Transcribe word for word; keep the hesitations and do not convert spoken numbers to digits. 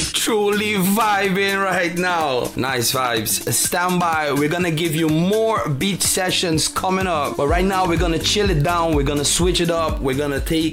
is truly vibing right now. Nice vibes. Stand by. We're gonna give you more beat sessions coming up. But right now we're gonna chill it down. We're gonna switch it up. We're gonna take